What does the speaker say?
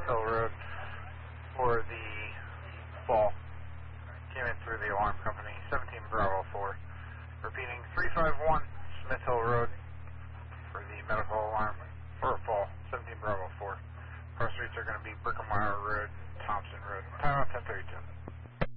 Hill Road for the fall. Came in through the alarm company, 17 Bravo 4. Repeating, 351 Smith Hill Road for the medical alarm for a fall, 17 Bravo 4. Cross streets are going to be Brickemeyer Road, Thompson Road. Time out 10:32.